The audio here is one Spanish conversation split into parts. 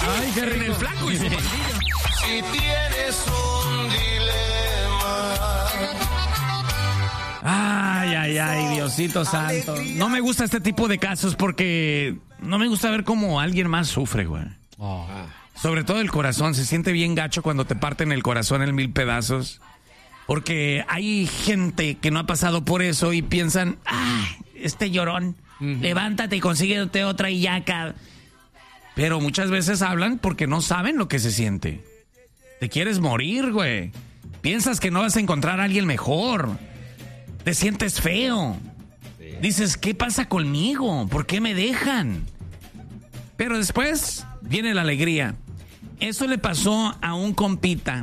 Ay, qué rico. En el Flaco y su pandilla. Si tienes un dilema. Ay, Diosito santo. No me gusta este tipo de casos porque no me gusta ver cómo alguien más sufre, güey. Sobre todo el corazón. Se siente bien gacho cuando te parten el corazón en 1000 pedazos. Porque hay gente que no ha pasado por eso y piensan, este llorón, levántate y consíguete otra y ya. Pero muchas veces hablan porque no saben lo que se siente. Te quieres morir, güey. Piensas que no vas a encontrar a alguien mejor. Te sientes feo. Dices, ¿qué pasa conmigo? ¿Por qué me dejan? Pero después viene la alegría. Eso le pasó a un compita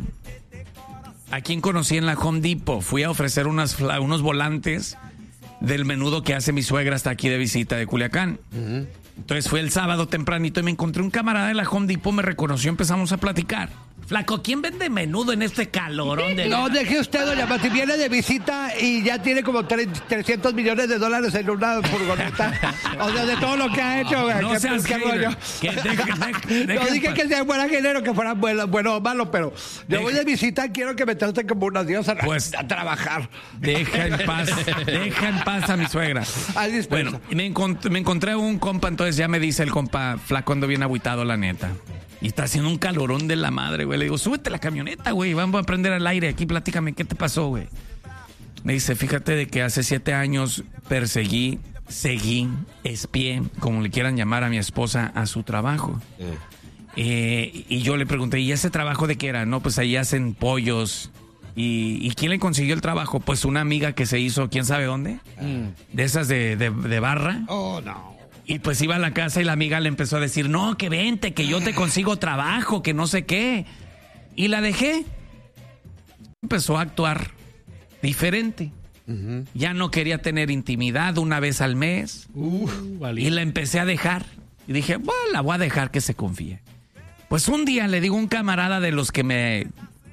a quien conocí en la Home Depot. Fui a ofrecer unos volantes del menudo que hace mi suegra hasta aquí de visita de Culiacán. Entonces fue el sábado tempranito y me encontré un camarada de la Home Depot, me reconoció, empezamos a platicar. Flaco, ¿quién vende menudo en este calorón de... No, deje usted, doña Mati, viene de visita y ya tiene como 300 millones de dólares en una furgoneta. O sea, de todo lo que ha hecho. No seas hater. No dije que sea buena género, que fuera bueno o malo, pero yo voy de visita, quiero que me trate como una diosa a trabajar. Deja en paz a mi suegra. Bueno, me encontré un compa, entonces ya me dice el compa, Flaco, ando bien agüitado, la neta. Y está haciendo un calorón de la madre, güey. Le digo, súbete la camioneta, güey. Vamos a prender al aire aquí, platícame, ¿qué te pasó, güey? Me dice, fíjate de que hace 7 años seguí, espié, como le quieran llamar a mi esposa, a su trabajo. Y yo le pregunté, ¿y ese trabajo de qué era? No, pues ahí hacen pollos. ¿Y quién le consiguió el trabajo? Pues una amiga que se hizo, ¿quién sabe dónde? De esas de barra. Oh, no. Y pues iba a la casa y la amiga le empezó a decir, no, que vente, que yo te consigo trabajo, que no sé qué. Y la dejé. Empezó a actuar diferente. Ya no quería tener intimidad una vez al mes. Y la empecé a dejar. Y dije, bueno, la voy a dejar que se confíe. Pues un día le digo a un camarada de los que me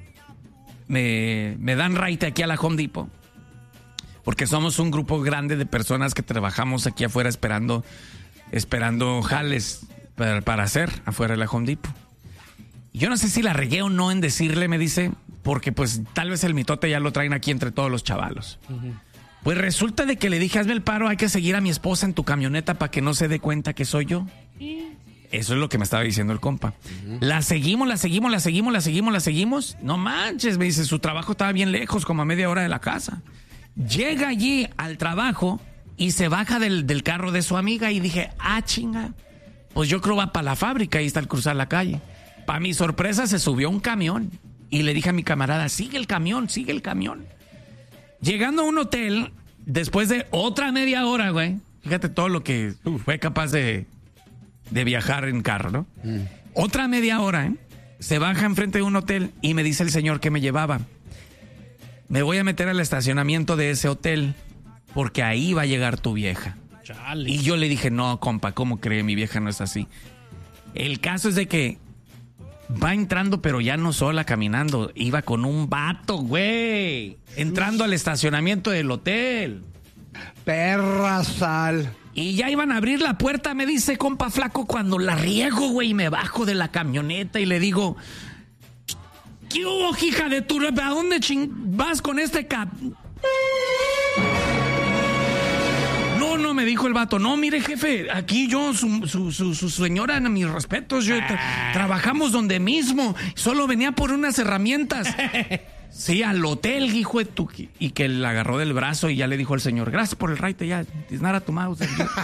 dan raite aquí a la Home Depot. Porque somos un grupo grande de personas que trabajamos aquí afuera esperando jales para hacer afuera de la Home Depot. Yo no sé si la regué o no en decirle, me dice, porque pues tal vez el mitote ya lo traen aquí entre todos los chavalos. Pues resulta de que le dije, hazme el paro, hay que seguir a mi esposa en tu camioneta para que no se dé cuenta que soy yo. Eso es lo que me estaba diciendo el compa. La seguimos. No manches, me dice, su trabajo estaba bien lejos, como a media hora de la casa. Llega allí al trabajo y se baja del carro de su amiga y dije, chinga, pues yo creo va para la fábrica, ahí está al cruzar la calle. Para mi sorpresa se subió un camión y le dije a mi camarada, sigue el camión. Llegando a un hotel, después de otra media hora, güey, fíjate todo lo que fue capaz de viajar en carro, ¿no? Otra media hora, se baja enfrente de un hotel y me dice el señor que me llevaba, me voy a meter al estacionamiento de ese hotel porque ahí va a llegar tu vieja. Chale. Y yo le dije, no, compa, ¿cómo cree? Mi vieja no es así. El caso es de que va entrando, pero ya no sola caminando. Iba con un vato, güey. Entrando al estacionamiento del hotel. Perra sal. Y ya iban a abrir la puerta, me dice, compa Flaco, cuando la riego, güey, y me bajo de la camioneta y le digo... ¿Qué hubo, hija de tu... ¿A dónde vas con este No, me dijo el vato. No, mire, jefe, aquí yo, su señora, mis respetos, trabajamos donde mismo. Solo venía por unas herramientas. Sí, al hotel, hijo de tu... Y que le agarró del brazo y ya le dijo al señor, gracias por el raite, ya, tiznara tu mouse.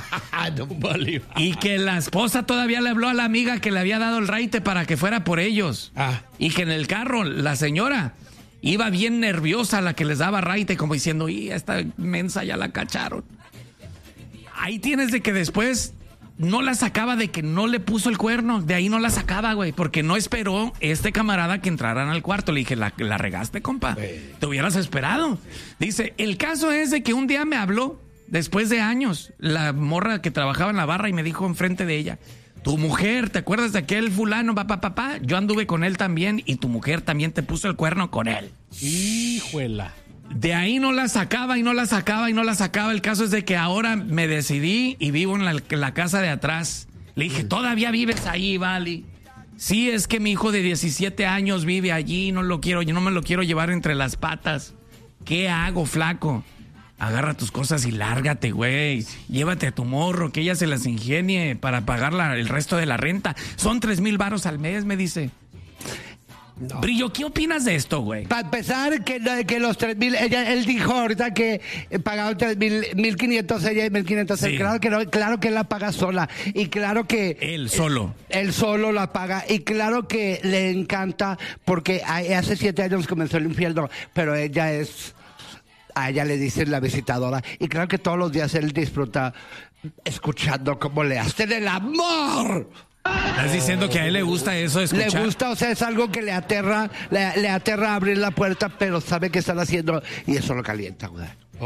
Y que la esposa todavía le habló a la amiga que le había dado el raite para que fuera por ellos. Y que en el carro, la señora iba bien nerviosa, la que les daba raite, como diciendo, y esta mensa ya la cacharon. Ahí tienes de que después... No la sacaba de que no le puso el cuerno. De ahí no la sacaba, güey. Porque no esperó este camarada que entraran al cuarto. Le dije, la regaste, compa. Te hubieras esperado. Dice, el caso es de que un día me habló, después de años, la morra que trabajaba en la barra y me dijo enfrente de ella, tu mujer, ¿te acuerdas de aquel fulano, papá? Yo anduve con él también y tu mujer también te puso el cuerno con él. Híjuela. De ahí no la sacaba. El caso es de que ahora me decidí y vivo en la casa de atrás. Le dije, ¿todavía vives ahí, Vali? Sí, es que mi hijo de 17 años vive allí, no me lo quiero llevar entre las patas. ¿Qué hago, flaco? Agarra tus cosas y lárgate, güey. Llévate a tu morro, que ella se las ingenie para pagar el resto de la renta. Son 3,000 varos al mes, me dice. No. Brillo, ¿qué opinas de esto, güey? Para empezar, que los 3,000, él dijo ahorita que pagaron 1,500 ella y 1,500 él. Claro que él la paga sola. Y claro que... Él solo. Él solo la paga. Y claro que le encanta porque hace 7 años comenzó el infierno, pero ella es... A ella le dicen la visitadora. Y claro que todos los días él disfruta escuchando cómo le hacen el amor. ¿Estás diciendo que a él le gusta eso, escuchar? Le gusta, o sea, es algo que le aterra abrir la puerta, pero sabe que están haciendo y eso lo calienta, güey.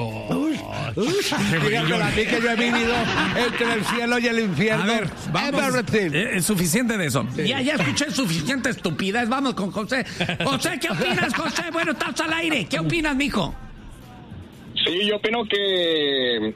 Dígame a mí que yo he vivido entre el cielo y el infierno. A ver, vamos. Es suficiente de eso. Sí. Ya escuché suficiente estupidez. Vamos con José. José, ¿qué opinas, José? Bueno, estás al aire. ¿Qué opinas, mijo? Sí, yo opino que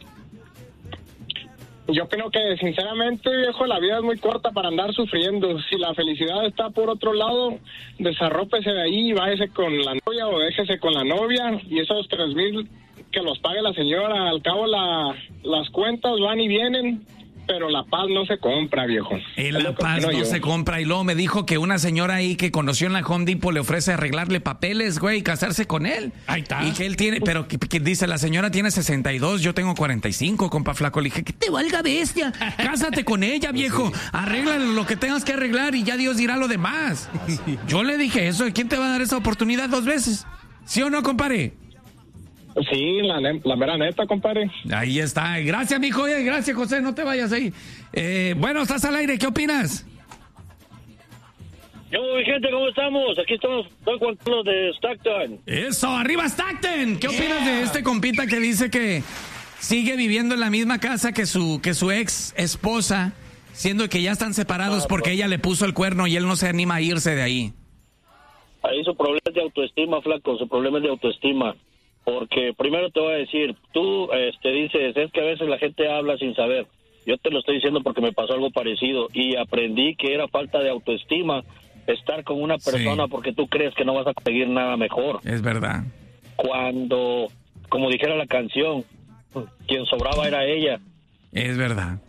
sinceramente, viejo, la vida es muy corta para andar sufriendo. Si la felicidad está por otro lado, desarrópese de ahí y váyase con la novia o déjese con la novia y esos 3,000 que los pague la señora. Al cabo las cuentas van y vienen, pero la paz no se compra, viejo. La paz no se compra. Y luego me dijo que una señora ahí que conoció en la Home Depot le ofrece arreglarle papeles, güey, y casarse con él. Ahí está. Y que él tiene, pero que dice, la señora tiene 62, yo tengo 45, compa flaco. Le dije, que te valga bestia. Cásate con ella, viejo. Arréglale lo que tengas que arreglar y ya Dios dirá lo demás. Yo le dije eso. ¿Quién te va a dar esa oportunidad 2 veces? ¿Sí o no, compadre? Sí, la mera neta, compadre. Ahí está. Gracias, mijo. Gracias, José. No te vayas ahí. Bueno, estás al aire. ¿Qué opinas? Yo, mi gente, ¿cómo estamos? Aquí estamos, soy Juan Carlos de Stockton. Eso, arriba Stockton. ¿Qué opinas de este compita que dice que sigue viviendo en la misma casa que su ex esposa, siendo que ya están separados porque ella le puso el cuerno y él no se anima a irse de ahí? Ahí su problema es de autoestima, flaco. Su problema es de autoestima. Porque primero te voy a decir, tú dices, es que a veces la gente habla sin saber. Yo te lo estoy diciendo porque me pasó algo parecido y aprendí que era falta de autoestima estar con una persona porque tú crees que no vas a conseguir nada mejor. Es verdad. Cuando, como dijera la canción, quien sobraba era ella. Es verdad.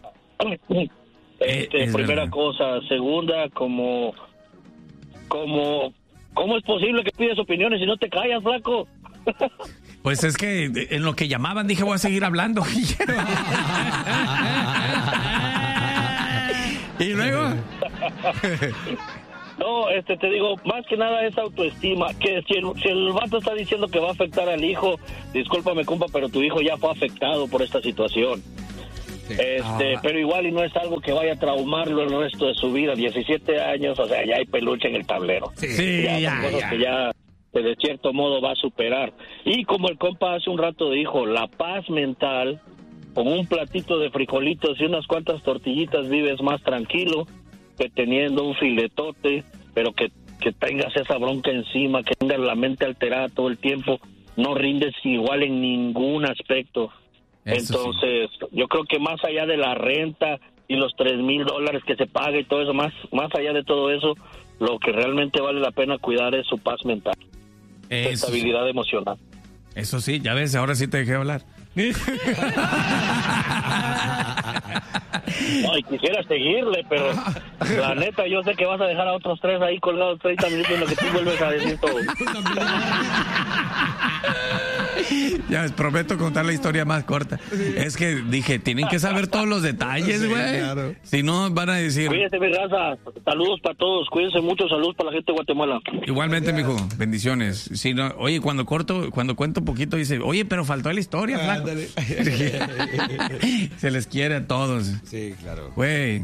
Es primera verdad. Cosa. Segunda, ¿cómo es posible que pides opiniones y no te callas, flaco? Pues es que en lo que llamaban dije voy a seguir hablando. ¿Y luego? No, te digo, más que nada es autoestima. Que si el vato está diciendo que va a afectar al hijo, discúlpame, compa, pero tu hijo ya fue afectado por esta situación. Sí. Pero igual y no es algo que vaya a traumarlo el resto de su vida. 17 años, o sea, ya hay peluche en el tablero. Sí, ya. Que ya de cierto modo va a superar. Y como el compa hace un rato dijo, la paz mental, con un platito de frijolitos y unas cuantas tortillitas vives más tranquilo que teniendo un filetote, pero que tengas esa bronca encima, que tengas la mente alterada todo el tiempo, no rindes igual en ningún aspecto. Eso entonces, sí. Yo creo que más allá de la renta y los $3,000 que se paga y todo eso, más allá de todo eso, lo que realmente vale la pena cuidar es su paz mental. Estabilidad emocional. Eso sí, ya ves, ahora sí te dejé hablar. Ay, quisiera seguirle, pero la neta, yo sé que vas a dejar a otros 3 ahí colgados 30 minutos en lo que tú vuelves a decir todo. Ya les prometo contar la historia más corta. Sí. Es que dije, tienen que saber todos los detalles, güey. Sí, claro. Si no, van a decir... Cuídense, mi raza. Saludos para todos. Cuídense mucho. Saludos para la gente de Guatemala. Igualmente, mijo. Bendiciones. Si no, oye, cuando cuento un poquito, dice, oye, pero faltó la historia, flaco. Se les quiere a todos. Sí, claro. Güey.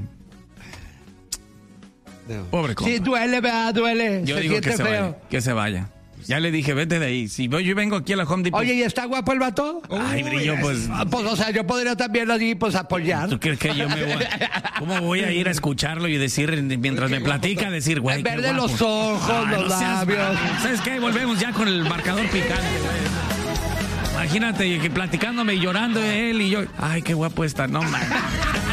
No. Pobre compa. Sí, duele, ¿verdad? Duele. Yo digo que se vaya. Ya le dije, vete de ahí. Si yo vengo aquí a la Home Depot... Oye, ¿y está guapo el vato? Ay, Brillo, pues... Pues, o sea, yo podría también allí, pues, apoyar. ¿Tú crees que yo me voy ¿Cómo voy a ir a escucharlo y decir, mientras me platica, decir, güey, qué guapo? Los ojos, los labios. ¿Sabes qué? Volvemos ya con el marcador picante, güey. Imagínate, que platicándome y llorando él y yo... Ay, qué guapo está. No, man.